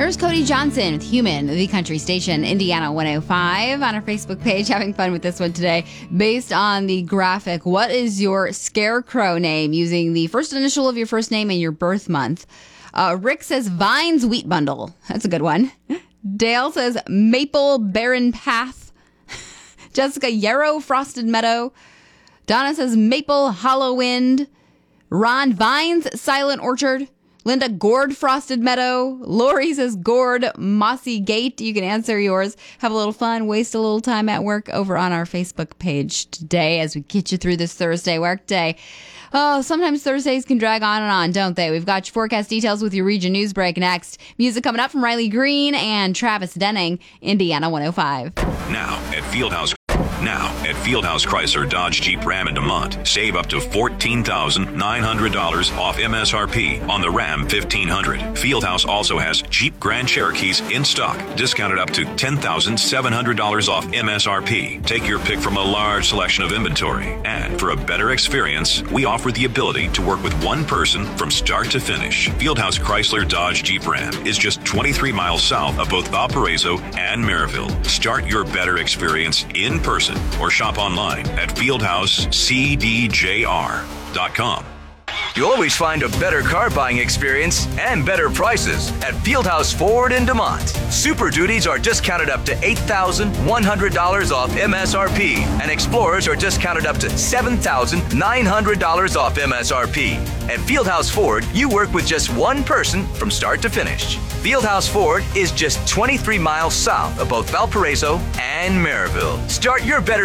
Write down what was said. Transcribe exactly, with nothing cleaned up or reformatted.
Here's Cody Johnson with Human, the country station, Indiana one oh five, on our Facebook page. Having fun with this one today. Based on the graphic, what is your scarecrow name using the first initial of your first name and your birth month? Uh, Rick says Vines Wheat Bundle. That's a good one. Dale says Maple Barren Path. Jessica Yarrow Frosted Meadow. Donna says Maple Hollow Wind. Ron Vines Silent Orchard. Linda Gourd Frosted Meadow. Lori says Gourd Mossy Gate. You can answer yours. Have a little fun. Waste a little time at work over on our Facebook page today as we get you through this Thursday work day. Oh, sometimes Thursdays can drag on and on, don't they? We've got your forecast details with your region news break next. Music coming up from Riley Green and Travis Denning, Indiana one oh five. Now at Fieldhouse. Now, at Fieldhouse Chrysler Dodge Jeep Ram in DeMont, save up to fourteen thousand nine hundred dollars off M S R P on the Ram fifteen hundred. Fieldhouse also has Jeep Grand Cherokees in stock, discounted up to ten thousand seven hundred dollars off M S R P. Take your pick from a large selection of inventory. And for a better experience, we offer the ability to work with one person from start to finish. Fieldhouse Chrysler Dodge Jeep Ram is just twenty-three miles south of both Valparaiso and Maryville. Start your better experience in person or shop online at fieldhouse c d j r dot com. You'll always find a better car buying experience and better prices at Fieldhouse Ford in DeMont. Super Duties are discounted up to eight thousand one hundred dollars off M S R P, and Explorers are discounted up to seven thousand nine hundred dollars off M S R P. At Fieldhouse Ford, you work with just one person from start to finish. Fieldhouse Ford is just twenty-three miles south of both Valparaiso and Maryville. Start your better